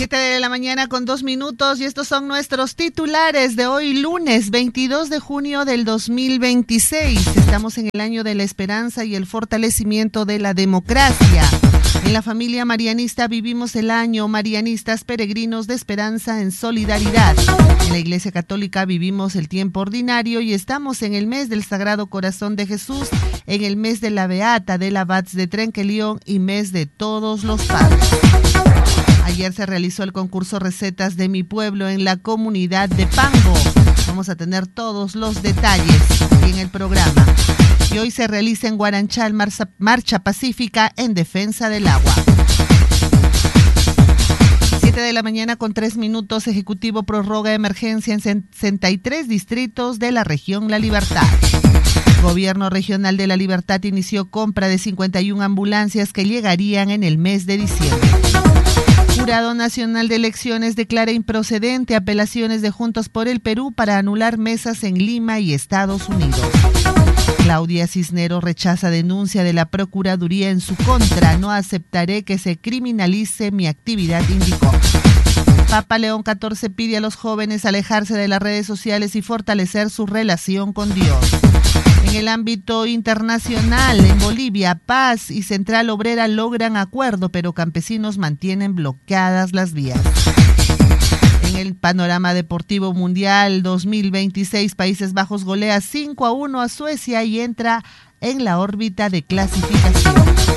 7:02 a.m. y estos son nuestros titulares de hoy, lunes 22 de junio del 2026. Estamos en el año de la esperanza y el fortalecimiento de la democracia. En la familia marianista vivimos el año marianistas peregrinos de esperanza en solidaridad. En la Iglesia Católica vivimos el tiempo ordinario y estamos en el mes del Sagrado Corazón de Jesús, en el mes de la Beata de la Batz de Trenquelión y mes de todos los padres. Ayer se realizó el concurso Recetas de mi Pueblo en la comunidad de Pango. Vamos a tener todos los detalles aquí en el programa. Y hoy se realiza en Guaranchal marcha pacífica en defensa del agua. 7:03 a.m. Ejecutivo prorroga emergencia en 63 distritos de la región La Libertad. Gobierno Regional de La Libertad inició compra de 51 ambulancias que llegarían en el mes de diciembre. Jurado Nacional de Elecciones declara improcedente apelaciones de Juntos por el Perú para anular mesas en Lima y Estados Unidos. Claudia Cisneros rechaza denuncia de la Procuraduría en su contra. No aceptaré que se criminalice mi actividad, indicó. Papa León XIV pide a los jóvenes alejarse de las redes sociales y fortalecer su relación con Dios. En el ámbito internacional, en Bolivia, Paz y Central Obrera logran acuerdo, pero campesinos mantienen bloqueadas las vías. En el panorama deportivo mundial 2026, Países Bajos golea 5-1 a Suecia y entra en la órbita de clasificación.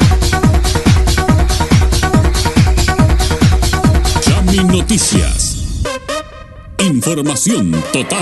Yami Noticias. Información total.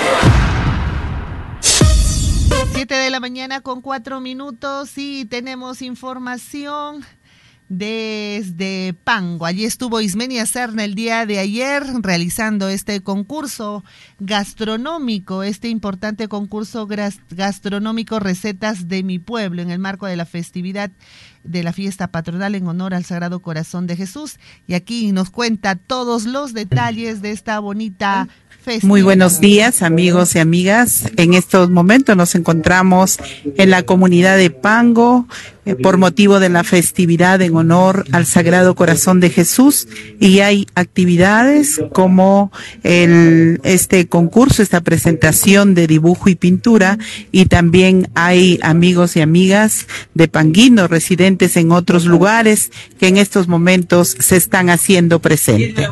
7:04 a.m. y tenemos información desde Pango. Allí estuvo Ismenia Serna el día de ayer realizando este concurso gastronómico, este importante concurso gastronómico Recetas de mi Pueblo, en el marco de la festividad de la fiesta patronal en honor al Sagrado Corazón de Jesús. Y aquí nos cuenta todos los detalles de esta bonita festividad. Muy buenos días, amigos y amigas. En estos momentos nos encontramos en la comunidad de Pango por motivo de la festividad en honor al Sagrado Corazón de Jesús, y hay actividades como este concurso, esta presentación de dibujo y pintura, y también hay amigos y amigas de panguinos residentes en otros lugares que en estos momentos se están haciendo presentes.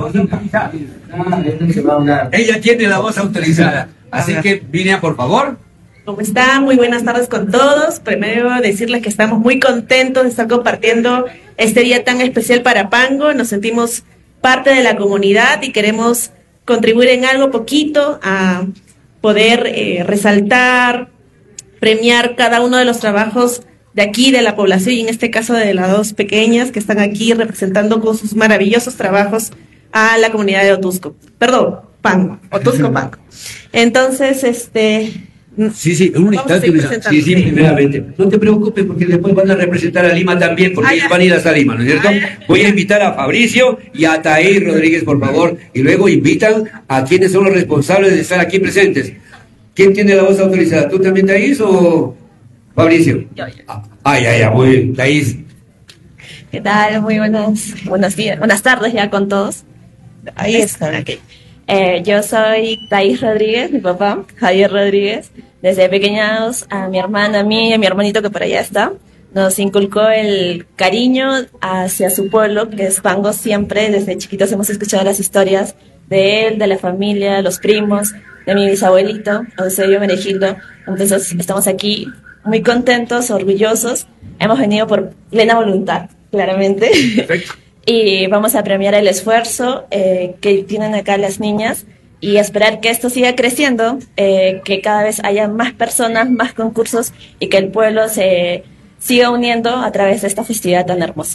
Ella tiene la voz autorizada, así que Vinia, por favor. ¿Cómo están? Muy buenas tardes con todos. Primero decirles que estamos muy contentos de estar compartiendo este día tan especial para Pango. Nos sentimos parte de la comunidad y queremos contribuir en algo poquito a poder resaltar, premiar cada uno de los trabajos de aquí, de la población, y en este caso de las dos pequeñas que están aquí representando con sus maravillosos trabajos a la comunidad de Pango, Pango. Entonces, Sí, un instante. Sí, primeramente. No te preocupes porque después van a representar a Lima también, porque ellos van a ir hasta Lima, ¿no es cierto? Voy a invitar a Fabricio y a Tair Rodríguez, por favor, y luego invitan a quienes son los responsables de estar aquí presentes. ¿Quién tiene la voz autorizada? ¿Tú también, Taís, o Fabricio? Yo. Muy bien, Taís. ¿Qué tal? Muy buenos días, buenas tardes ya con todos. Ahí está. Okay. Yo soy Taís Rodríguez, mi papá, Javier Rodríguez. Desde pequeños, a mi hermana, a mí y a mi hermanito que por allá está, nos inculcó el cariño hacia su pueblo, que es Pango. Siempre, desde chiquitos hemos escuchado las historias de él, de la familia, los primos, de mi bisabuelito, Eusebio Menegildo. Entonces, estamos aquí muy contentos, orgullosos. Hemos venido por plena voluntad, claramente. Perfecto. Y vamos a premiar el esfuerzo que tienen acá las niñas y esperar que esto siga creciendo, que cada vez haya más personas, más concursos y que el pueblo se siga uniendo a través de esta festividad tan hermosa.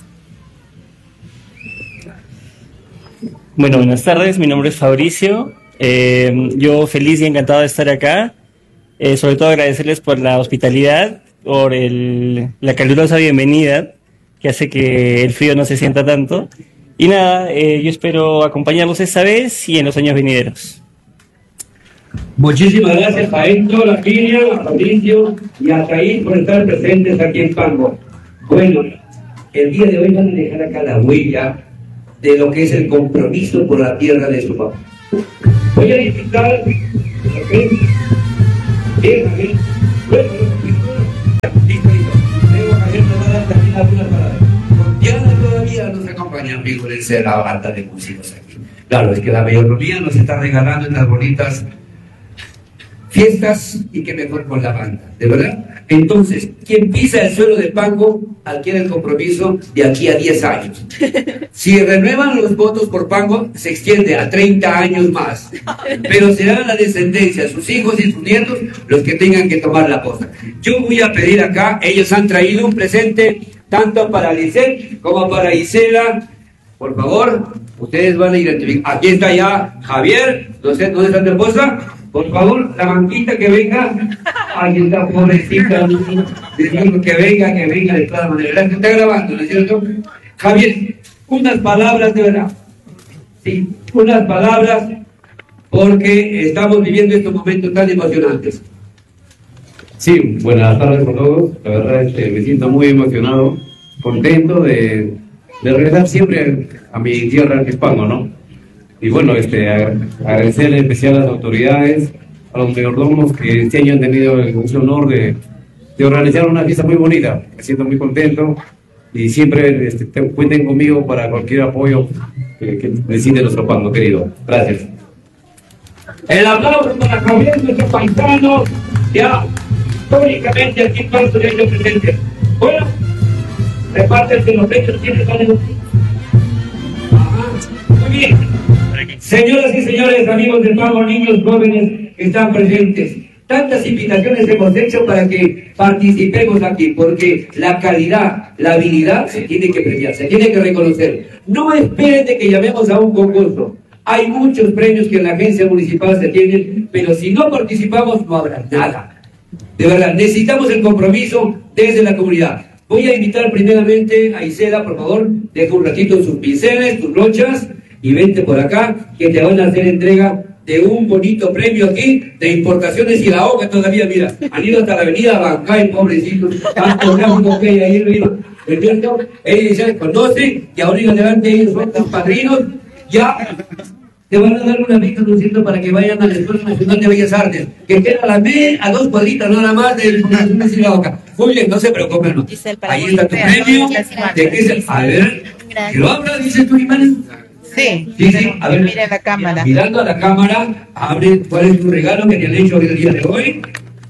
Bueno, buenas tardes, mi nombre es Fabricio. Yo feliz y encantado de estar acá. Sobre todo agradecerles por la hospitalidad, por la calurosa bienvenida, que hace que el frío no se sienta tanto. Y nada, yo espero acompañarlos esta vez y en los años venideros. Muchísimas gracias a Héctor, a Vinia, a Fabricio y a Taís por estar presentes aquí en Pango. Bueno, el día de hoy van a dejar acá la huella de lo que es el compromiso por la tierra de su papá. Voy a invitar Diana todavía nos acompaña, amigo, de la banda de músicos aquí. Claro, es que la mayoría nos está regalando estas bonitas fiestas y qué mejor con la banda, ¿de verdad? Entonces, quien pisa el suelo de Pango adquiere el compromiso de aquí a 10 años. Si renuevan los votos por Pango, se extiende a 30 años más. Pero será la descendencia, sus hijos y sus nietos, los que tengan que tomar la posta. Yo voy a pedir acá, ellos han traído un presente tanto para Lisette como para Isela. Por favor, ustedes van a identificar. Aquí está ya Javier, ¿dónde está tu esposa? Por favor, la banquita que venga. Ahí está, pobrecita. Decimos que venga de todas maneras. Está grabando, ¿no es cierto? Javier, unas palabras de verdad. Sí, unas palabras porque estamos viviendo estos momentos tan emocionantes. Sí, buenas tardes a todos. La verdad me siento muy emocionado, contento de regresar siempre a mi tierra, que es Pango, ¿no? Y bueno, agradecer en especial a las autoridades, a los mayordomos que este año han tenido el honor de organizar una fiesta muy bonita. Me siento muy contento y siempre cuenten conmigo para cualquier apoyo que necesite nuestro Pango, querido. Gracias. El aplauso para Javier, nuestro paisano, ya históricamente aquí en Pango de ellos presentes. Bueno, repártense los hechos, ¿quiénes van a decir? Muy bien. Señoras y señores, amigos del Pango, niños, jóvenes que están presentes, tantas invitaciones hemos hecho para que participemos aquí, porque la calidad, la habilidad se tiene que premiar, se tiene que reconocer. No esperen de que llamemos a un concurso. Hay muchos premios que en la agencia municipal se tienen, pero si no participamos no habrá nada. De verdad, necesitamos el compromiso desde la comunidad. Voy a invitar primeramente a Isela, por favor, deja un ratito sus pinceles, tus brochas, y vente por acá, que te van a hacer entrega de un bonito premio aquí, de importaciones y la OCA todavía, mira, han ido hasta la avenida Bancay, pobrecitos, tanto gráfico que hay ahí arriba, ¿entiendes? Ellos ya conocen, y ahora en adelante ellos son tus padrinos, ya te van a dar una beca, ¿no es cierto?, para que vayan a la Escuela Nacional de Bellas Artes, que queda a 2 cuadritas nada más de Importaciones y la OCA. Muy bien, no se preocupen, no. Ahí está tu premio, ¿de qué es el? A ver, que lo abra, dice tu imán. Sí, a ver, mira la cámara. Mirando a la cámara, abre cuál es tu regalo que te han hecho el día de hoy.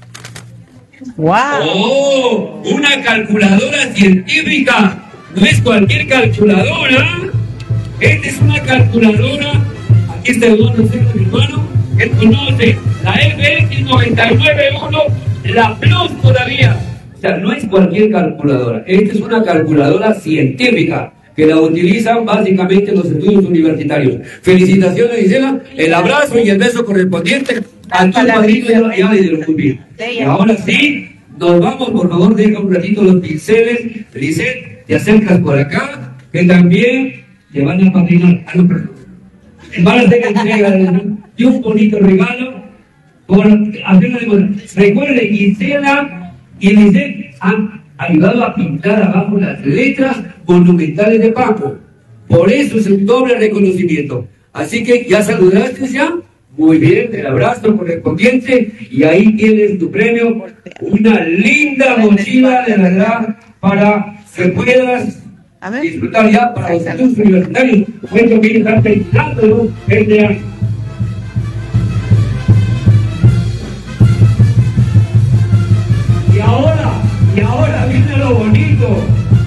¡Wow! ¡Oh! Una calculadora científica. No es cualquier calculadora. Esta es una calculadora. Aquí está el hermano, mi hermano. Él conoce la FX 991, la Plus todavía. O sea, no es cualquier calculadora. Esta es una calculadora científica, que la utilizan básicamente los estudios universitarios. Felicitaciones, Gisela, el abrazo y el beso correspondiente a tu padrino y a de los muy. Y ahora sí, nos vamos, por favor, deja un ratito los pinceles. Lisette, te acercas por acá, que también te van a padrinar. Van a hacer entrega de un bonito regalo por hacerlo de. Recuerden, Gisela y Lisette han ayudado a pintar abajo las letras monumentales de Pango. Por eso es un doble reconocimiento. Así que, ¿ya saludaste ya? Muy bien, el abrazo correspondiente, y ahí tienes tu premio, una linda mochila de verdad para que puedas disfrutar ya para los estudios universitarios. Puesto que están terminando este año. Y ahora viene lo bonito.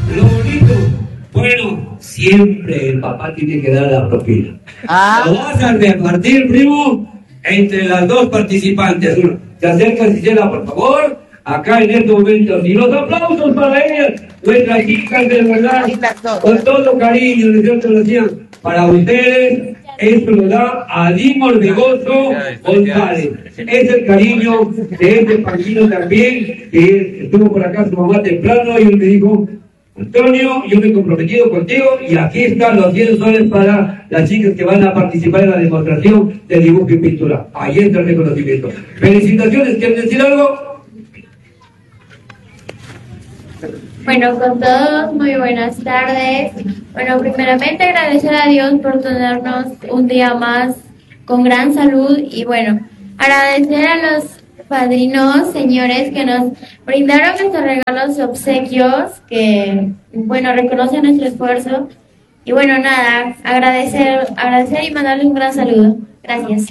Bueno, siempre el papá tiene que dar la propina. Lo vas a repartir, primo, entre las dos participantes. Se acerca Gisela, por favor, acá en este momento. Y los aplausos para ellas, nuestras hijas de verdad, con todo cariño, ¿no es cierto? Lo hacían para ustedes. Esto lo da Adín Orbegoso González. Es el cariño de este panquino también, que estuvo por acá su mamá temprano, y él me dijo: Antonio, yo me he comprometido contigo, y aquí están los 100 soles para las chicas que van a participar en la demostración de dibujo y pintura. Ahí está el reconocimiento. Felicitaciones, ¿quieren decir algo? Bueno, con todos, muy buenas tardes. Bueno, primeramente agradecer a Dios por tenernos un día más con gran salud y bueno, agradecer a los padrinos, señores, que nos brindaron estos regalos y obsequios que, bueno, reconocen nuestro esfuerzo. Y bueno, nada, agradecer y mandarles un gran saludo. Gracias.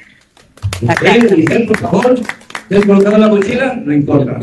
Por favor, ¿te has colocado la mochila? No importa.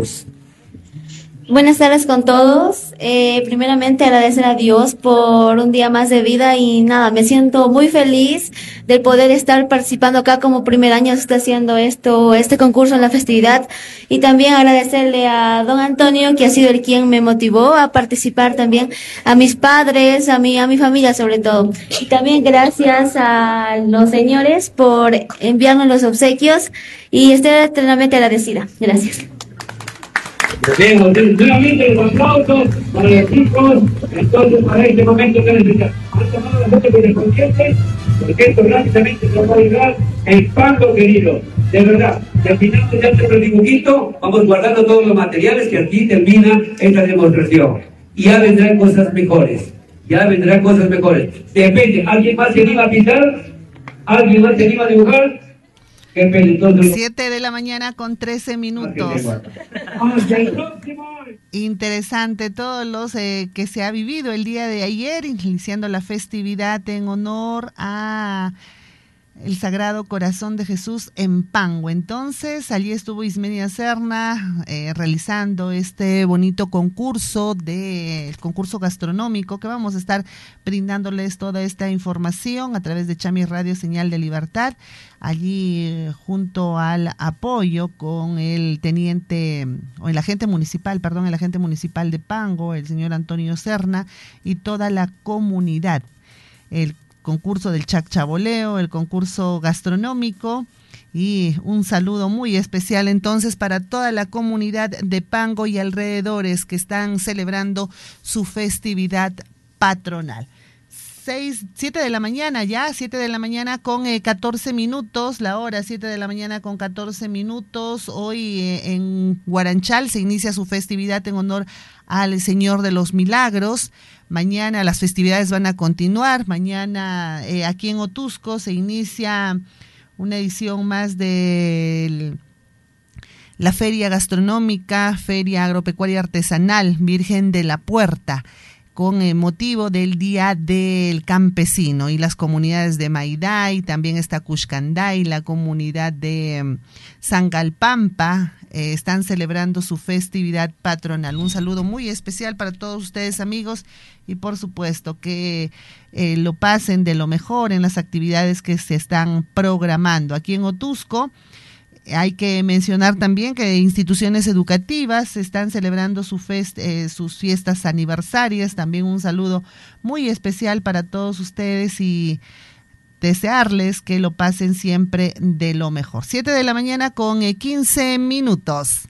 Buenas tardes con todos. Primeramente agradecer a Dios por un día más de vida y nada, me siento muy feliz de poder estar participando acá como primer año se está haciendo este concurso en la festividad y también agradecerle a don Antonio que ha sido el quien me motivó a participar también, a mis padres, a mi familia sobre todo. Y también gracias a los señores por enviarnos los obsequios y estoy eternamente agradecida. Gracias. Bien, nuevamente los aplausos para los chicos. Entonces, para este momento que necesitan. Han tomado la foto con el consciente, porque esto rápidamente se va a llegar el Pango querido. De verdad, terminamos ya nuestro dibujito, vamos guardando todos los materiales que aquí termina esta demostración. Y ya vendrán cosas mejores. Depende, ¿alguien más se anima a pintar? ¿Alguien más se anima a dibujar? 7 de la mañana con 13 minutos. Interesante todos los que se ha vivido el día de ayer, iniciando la festividad en honor a el Sagrado Corazón de Jesús en Pango. Entonces, allí estuvo Ismenia Serna realizando este bonito concurso, el concurso gastronómico, que vamos a estar brindándoles toda esta información a través de Chami Radio Señal de Libertad, allí junto al apoyo con el agente municipal de Pango, el señor Antonio Serna y toda la comunidad. El concurso del chacchaboleo, el concurso gastronómico y un saludo muy especial entonces para toda la comunidad de Pango y alrededores que están celebrando su festividad patronal. 7 de la mañana ya, 7 de la mañana con 14 minutos, la hora 7 de la mañana con 14 minutos. Hoy en Guaranchal se inicia su festividad en honor al Señor de los Milagros. Mañana las festividades van a continuar. Mañana aquí en Otusco se inicia una edición más de la Feria Gastronómica, Feria Agropecuaria Artesanal Virgen de la Puerta, con motivo del Día del Campesino, y las comunidades de Mayday, también está Cuxcanday, la comunidad de Sangalpampa, están celebrando su festividad patronal. Un saludo muy especial para todos ustedes, amigos, y por supuesto que lo pasen de lo mejor en las actividades que se están programando. Aquí en Otusco hay que mencionar también que instituciones educativas están celebrando sus fiestas aniversarias. También un saludo muy especial para todos ustedes y desearles que lo pasen siempre de lo mejor. 7 de la mañana con 15 minutos.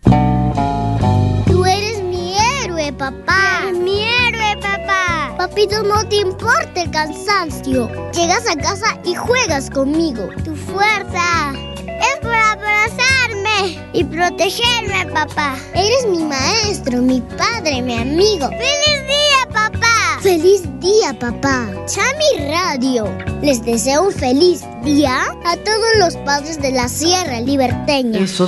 Tú eres mi héroe, papá. Eres mi héroe, papá. Papito, no te importa el cansancio. Llegas a casa y juegas conmigo. Tu fuerza es para abrazarme y protegerme, papá. Eres mi maestro, mi padre, mi amigo. ¡Feliz día, papá! ¡Feliz día, papá! Chami Radio les deseo un feliz día a todos los padres de la Sierra Liberteña.